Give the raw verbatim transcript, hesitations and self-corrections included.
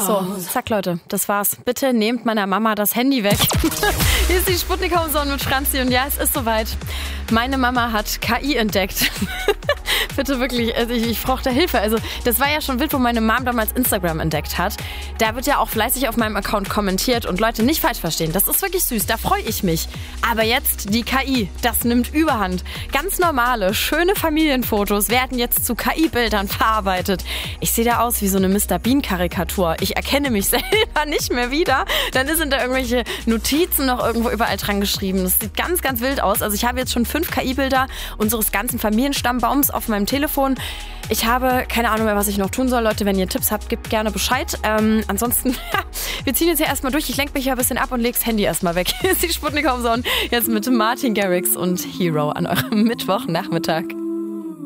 So, zack Leute, das war's. Bitte nehmt meiner Mama das Handy weg. Hier ist die Sputnik Homezone mit Franzi und ja, es ist soweit. Meine Mama hat K I entdeckt. Bitte wirklich, also ich, ich brauche da Hilfe. Also das war ja schon wild, wo meine Mom damals Instagram entdeckt hat. Da wird ja auch fleißig auf meinem Account kommentiert und Leute, nicht falsch verstehen, das ist wirklich süß, da freue ich mich. Aber jetzt die K I, das nimmt Überhand. Ganz normale, schöne Familienfotos werden jetzt zu K I-Bildern verarbeitet. Ich sehe da aus wie so eine Mister Bean-Karikatur. Ich erkenne mich selber nicht mehr wieder. Dann sind da irgendwelche Notizen noch irgendwo überall dran geschrieben. Das sieht ganz, ganz wild aus. Also ich habe jetzt schon fünf K I-Bilder unseres ganzen Familienstammbaums auf meinem Telefon. Ich habe keine Ahnung mehr, was ich noch tun soll. Leute, wenn ihr Tipps habt, gebt gerne Bescheid. Ähm, ansonsten, wir ziehen jetzt hier erstmal durch. Ich lenke mich ja ein bisschen ab und lege das Handy erstmal weg. Hier ist die Sputnik Homezone. Jetzt mit Martin Garrix und Hero an eurem Mittwochnachmittag.